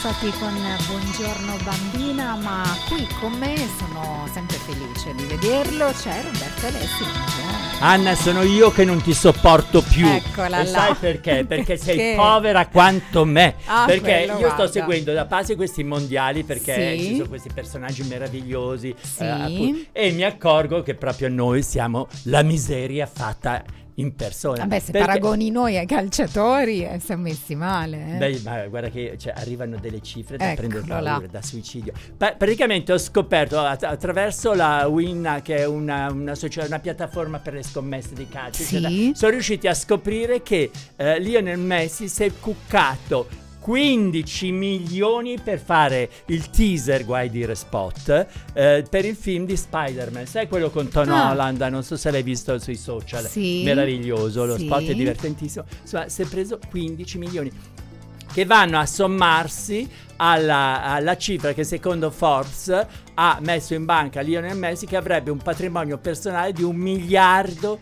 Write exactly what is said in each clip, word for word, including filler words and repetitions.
Stati con Buongiorno Bambina, ma qui con me sono sempre felice di vederlo, c'è Roberto Alessi. Anna, sono io che non ti sopporto più. Eccola e là. sai perché? Perché sei Perché? povera quanto me. Ah, perché quello, io sto guarda. seguendo da base questi mondiali perché Sì. ci sono questi personaggi meravigliosi Sì. eh, appunto, e mi accorgo che proprio noi siamo la miseria fatta in persona. Vabbè, se Perché- paragoni noi ai calciatori eh, siamo messi male. Eh. Beh, ma guarda che cioè, arrivano delle cifre da Eccolo prendere paura, là. da suicidio. Pa- praticamente ho scoperto att- attraverso la Win, che è una, una, socia- una piattaforma per le scommesse di calcio, Sì. eccetera, sono riusciti a scoprire che eh, Lionel Messi si è cuccato quindici milioni per fare il teaser, guai dire spot, eh, per il film di Spider-Man. Sai quello con Tom Ah. Holland? Non so se l'hai visto sui social. Sì. Meraviglioso, lo Sì. spot è divertentissimo. Insomma, si è preso quindici milioni che vanno a sommarsi alla, alla cifra che secondo Forbes ha messo in banca Lionel Messi, che avrebbe un patrimonio personale di un miliardo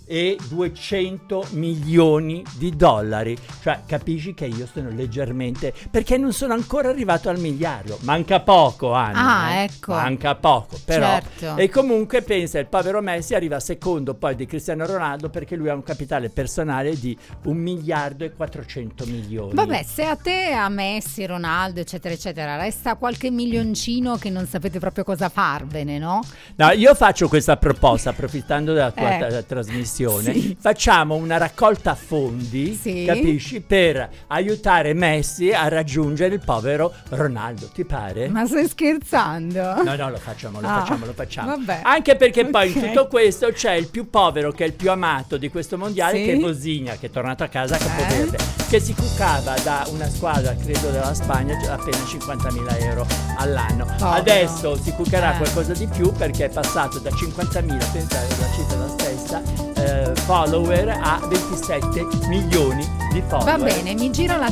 e duecento milioni di dollari. Cioè capisci che io sono leggermente, perché non sono ancora arrivato al miliardo, manca poco, Anna. Ah, eh. ecco. Manca poco, però. Certo. E comunque pensa, il povero Messi arriva secondo poi di Cristiano Ronaldo, perché lui ha un capitale personale di un miliardo e quattrocento milioni. Vabbè, se a te, a Messi, Ronaldo, eccetera, eccetera, resta qualche milioncino che non sapete proprio cosa farvene, no? No, io faccio questa proposta, approfittando della tua Eh. tra- trasmissione. Sì. Facciamo una raccolta fondi, Sì. capisci, per aiutare Messi a raggiungere il povero Ronaldo. Ti pare? Ma stai scherzando? No, no, lo facciamo, lo Ah, facciamo, lo facciamo. vabbè. Anche perché poi in Ok. tutto questo c'è il più povero, che è il più amato di questo mondiale, Sì. che è Vozinha, che è tornato a casa a Eh. Capoverde, che si cuccava da una squadra, credo della Spagna, già appena cinquantamila euro all'anno. Povero. Adesso si cuccherà Eh. qualcosa di più, perché è passato da cinquantamila, pensate, la cifra è la stessa, eh, follower a ventisette milioni di follower. Va bene, mi giro la